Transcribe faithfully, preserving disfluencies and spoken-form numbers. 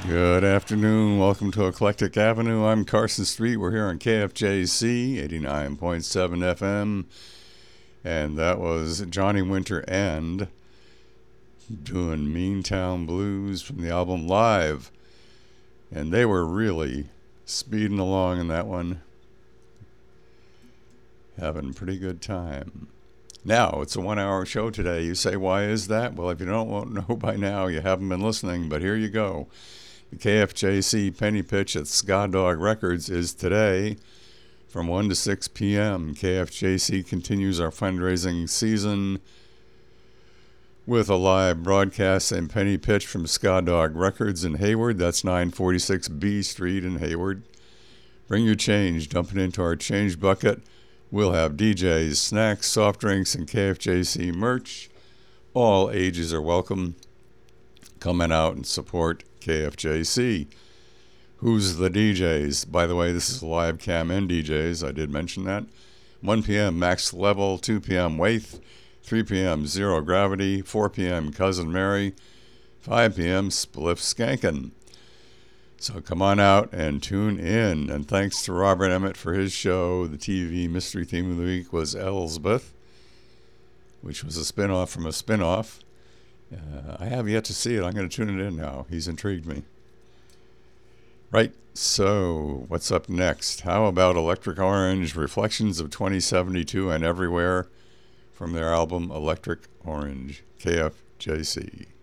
Good afternoon. Welcome to Eclectic Avenue. I'm Carson Street. We're here on K F J C eighty-nine point seven F M. And that was Johnny Winter and doing Meantown Blues from the album Live. And they were really speeding along in that one. Having a pretty good time. Now, it's a one-hour show today. You say, why is that? Well, if you don't know by now, you haven't been listening, but here you go. The K F J C Penny Pitch at Ska Dog Records is today from one to six p.m. K F J C continues our fundraising season with a live broadcast and Penny Pitch from Ska Dog Records in Hayward. That's nine forty-six B Street in Hayward. Bring your change. Dump it into our change bucket. We'll have D Js, snacks, soft drinks, and K F J C merch. All ages are welcome. Coming out and support K F J C. Who's the D Js? By the way, this is live cam and D Js. I did mention that. one p.m. Max Level, two p.m. Waith, three p.m. Zero Gravity, four p.m. Cousin Mary, five p.m. Spliff Skankin'. So come on out and tune in. And thanks to Robert Emmett for his show. The T V mystery theme of the week was Elsbeth, which was a spin-off from a spin-off. Uh, I have yet to see it. I'm going to tune it in now. He's intrigued me. Right, so what's up next? How about Electric Orange, Reflections of twenty seventy-two and Everywhere from their album Electric Orange, K F J C.